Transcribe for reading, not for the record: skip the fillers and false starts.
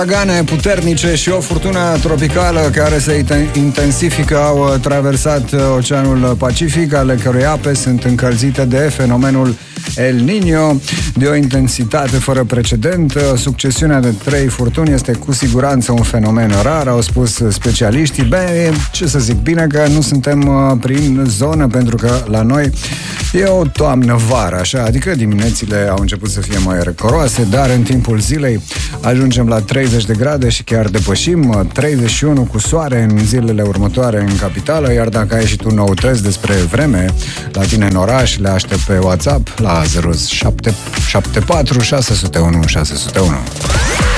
Uragane puternice și o furtună tropicală care se intensifică au traversat Oceanul Pacific, ale cărui ape sunt încălzite de fenomenul El Niño de o intensitate fără precedent. Succesiunea de 3 furtuni este cu siguranță un fenomen rar, au spus specialiștii. Ce să zic, bine că nu suntem prin zonă, pentru că la noi e o toamnă-vară, așa, adică diminețile au început să fie mai răcoroase, dar în timpul zilei ajungem la 30 de grade și chiar depășim 31 cu soare în zilele următoare în capitală, iar dacă ai și tu noutăți despre vreme la tine în oraș, le aștept pe WhatsApp la 0774 601 601.